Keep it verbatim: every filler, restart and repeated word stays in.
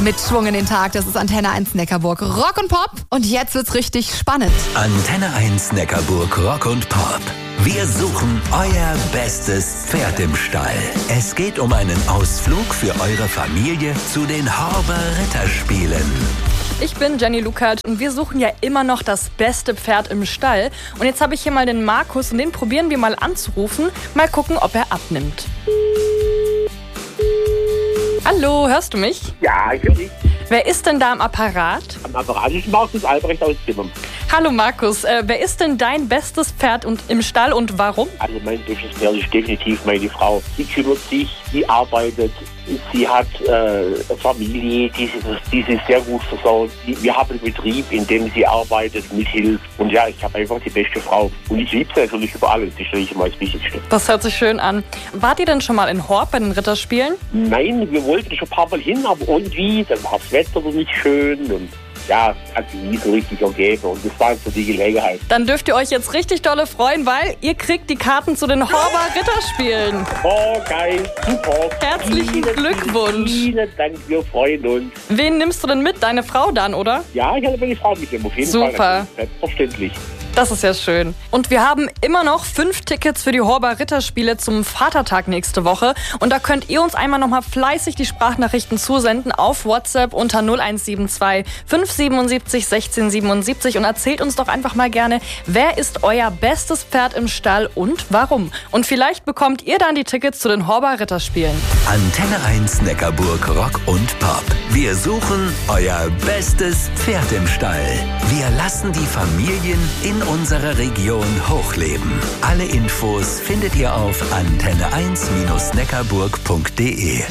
Mit Schwung in den Tag, das ist Antenne eins Neckarburg Rock und Pop. Und jetzt wird's richtig spannend. Antenne eins Neckarburg Rock und Pop. Wir suchen euer bestes Pferd im Stall. Es geht um einen Ausflug für eure Familie zu den Horber Ritterspielen. Ich bin Jenny Lukács und wir suchen ja immer noch das beste Pferd im Stall. Und jetzt habe ich hier mal den Markus und den probieren wir mal anzurufen. Mal gucken, ob er abnimmt. Hallo, hörst du mich? Ja, ich höre dich. Wer ist denn da am Apparat? Am Apparat ist Markus Albrecht aus Zimmern. Hallo Markus, äh, wer ist denn dein bestes Pferd und im Stall und warum? Also mein bestes Pferd ist definitiv meine Frau. Sie kümmert sich, sie arbeitet, sie hat äh, eine Familie, die sie, die sie sehr gut versorgt. Wir haben einen Betrieb, in dem sie arbeitet, mithilft. Und ja, ich habe einfach die beste Frau. Und ich liebe sie natürlich über alles. Das stelle ich immer als Wichtigste. Das hört sich schön an. Wart ihr denn schon mal in Horb bei den Ritterspielen? Nein, wir wollten schon ein paar Mal hin, aber irgendwie, dann war das Wetter noch nicht schön und ja, hat sich nie so richtig ergeben und das war so die Gelegenheit. Dann dürft ihr euch jetzt richtig dolle freuen, weil ihr kriegt die Karten zu den Horber Ritterspielen. Oh, geil, super. Herzlichen vielen, Glückwunsch. Vielen Dank, wir freuen uns. Wen nimmst du denn mit? Deine Frau dann, oder? Ja, ich hatte meine Frau mit dem, auf jeden Super. Fall. Selbstverständlich. Das ist ja schön. Und wir haben immer noch fünf Tickets für die Horber Ritterspiele zum Vatertag nächste Woche. Und da könnt ihr uns einmal nochmal fleißig die Sprachnachrichten zusenden auf WhatsApp unter null eins sieben zwei fünf siebenundsiebzig sechzehn siebenundsiebzig und erzählt uns doch einfach mal gerne, wer ist euer bestes Pferd im Stall und warum? Und vielleicht bekommt ihr dann die Tickets zu den Horber Ritterspielen. Antenne eins Neckarburg Rock und Pop. Wir suchen euer bestes Pferd im Stall. Wir lassen die Familien in unserer Region hochleben. Alle Infos findet ihr auf antenne eins Neckarburg punkt de.